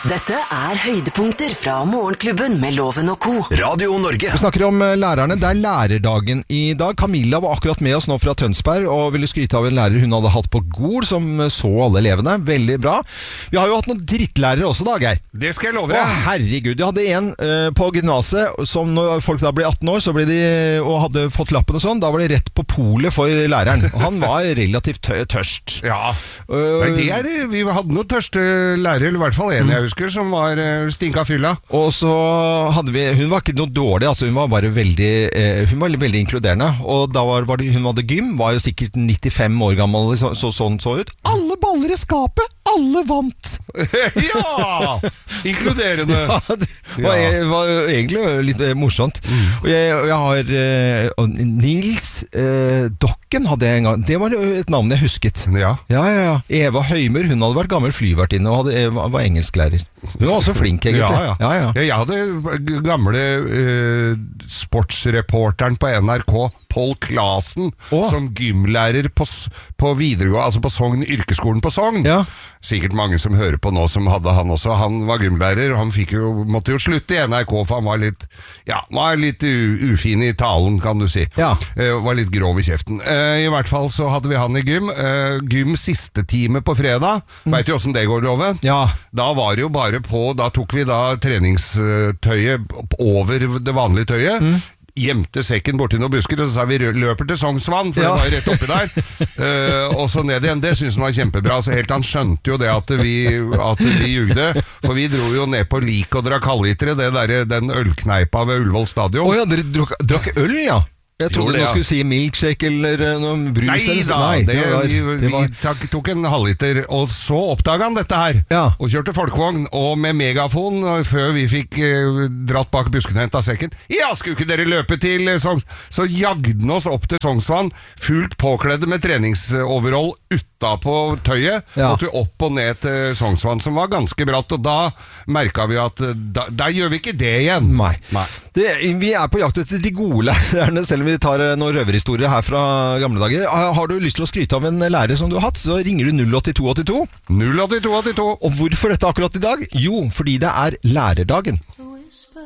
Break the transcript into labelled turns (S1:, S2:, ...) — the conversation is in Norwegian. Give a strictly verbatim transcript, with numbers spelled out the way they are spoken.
S1: Dette er høydepunkter fra Morgenklubben med Loven og Co.
S2: Radio Norge.
S3: Vi snakker om lærerne. Det er lærerdagen i dag. Camilla var akkurat med oss nå fra Tønsberg og ville skryte av en lærer hun hadde hatt på Gol, som så alle elevene. Veldig bra. Vi har jo hatt noen drittlærere også da, Geir.
S4: Det skal jeg love deg.
S3: Å, herregud. Jeg hadde en uh, på gymnaset, som når folk da ble atten år, så ble de, og hadde fått lappen og sånn, da var de rett på polet for læreren. Han var relativt tø- tørst.
S4: Ja.
S3: Uh,
S4: Nei, det er, vi hadde noen tørste lærere, eller i hvert fall en jeg husker, som var uh, stinka fylla.
S3: Og så hadde vi, hun var ikke noe dårlig, altså hun var bare veldig, eh, hun var veldig inkluderende. Og da var, var det, hun hadde gym, var jo sikkert nittifem år gammel, så, så sånn så ut. Alle baller i skapet, alle vant!
S4: Ja! Inkluderende.
S3: Ja, det var, ja. var egentlig litt morsomt. Mm. Og jeg, jeg har uh, Nils uh, Dokken hadde jeg en gang. Det var et navn jeg husket.
S4: Ja.
S3: Ja, ja, ja. Eva Høymer, hun hadde vært gammel flyvertinne og hadde, var engelsklærer. Hun var også flink, egentlig.
S4: Ja, ja.
S3: Ja, ja.
S4: Ja, jeg hadde gamle uh, sportsreporteren på N R K, Paul Klasen,
S3: oh.
S4: som gymlærer på, på videregående, altså på Sogn, yrkesskolen på Sogn.
S3: Ja.
S4: Sikkert mange som hører på nå som hadde han også. Han var gymlærer, og han fikk jo, måtte jo slutte i N R K, for han var litt, ja, var litt u, ufin i talen, kan du si.
S3: Ja.
S4: Uh, var litt grov i kjeften. Uh, I hvert fall så hadde vi han i gym. Uh, gym siste time på fredag. Mm. Vet du hvordan det går, Loven?
S3: Ja.
S4: Da var det jo bare på, da tok vi da treningstøyet over det vanlige tøyet, mm. gjemte sekken borti noen busker, og så sa vi løper til Sognsvann, for ja. Det var jo rett oppi der, uh, og så ned igjen. Det synes han var kjempebra, så helt han skjønte jo det at vi, at vi jugde, for vi dro jo ned på Lik og drakk halvlitere, det der, den ølkneipa ved Ullevål stadion.
S3: Åja, dere drakk, drakk øl, ja? Jeg trodde du ja. skulle si milkshake eller noen brus.
S4: Nei da, Nei, det, det var, vi, det var... vi tok, tok en halvliter, og så oppdaget han dette her,
S3: ja.
S4: og kjørte folkevogn, og med megafon, og før vi fikk eh, dratt bak busken og hentet sekken. Ja, skulle ikke dere løpe til eh, Songs? Så jagde han oss opp til Sognsvann, fullt påkledde med treningsoverall utta på tøyet, ja. Og til opp og ned til Sognsvann, som var ganske bratt, og da merket vi at da, der gjør vi ikke det igjen.
S3: Nei.
S4: Nei.
S3: Det, vi er på jakt etter de gode lærerne, selv om vi tar noen røverhistorier her fra gamle dager. Har du lyst til å skryte av en lærer som du har hatt, så ringer du null åtte to åtte to.
S4: null åtte to åtte to.
S3: Og hvorfor dette akkurat i dag? Jo, fordi det er lærerdagen.